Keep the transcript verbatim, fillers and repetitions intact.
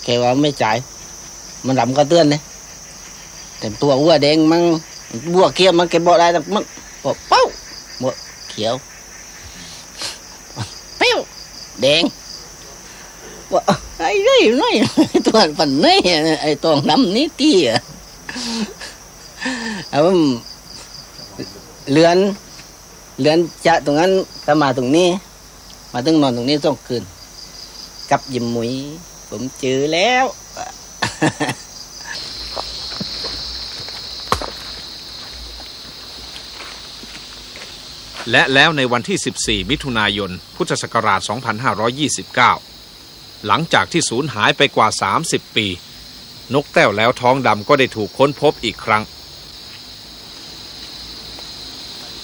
แกว่าไม่จ่ายมันดำก็เตือนเลยแต่ตัววัวแดงมันวัวเขียวมันแกบอกได้แต่มันบอกเป้าวัวเขียวเป้าแดงว่าไอ้ไรน้อยตัวฝันนี่ไอ้ตัวน้ำนี่ตี้อ่ะเอาเรือนเรือนจะตรงนั้นก็มาตรงนี้มาตึงนอนตรงนี้ต้องคืนกับยิ้มหมุยผมเจอแล้วและแล้วในวันที่สิบสี่มิถุนายนพุทธศักราชสองพันห้าร้อยยี่สิบเก้าหลังจากที่สูญหายไปกว่าสามสิบปีนกแต้วแล้วท้องดำก็ได้ถูกค้นพบอีกครั้ง